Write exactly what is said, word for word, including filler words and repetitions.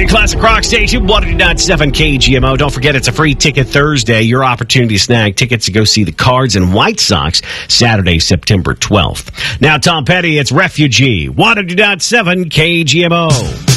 Your classic rock station, one oh nine seven K G M O. Don't forget, it's a free ticket Thursday. Your opportunity to snag tickets to go see the Cards and White Sox Saturday, September twelfth. Now, Tom Petty, it's Refugee, one oh nine seven K G M O.